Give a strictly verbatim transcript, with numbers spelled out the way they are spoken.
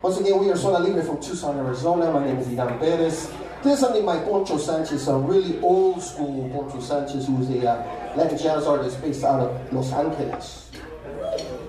Once again, we are Zona Libre from Tucson, Arizona. My name is Idan Perez. This is something by Poncho Sanchez, a really old school Poncho Sanchez, who's a uh, Latin jazz artist based out of Los Angeles.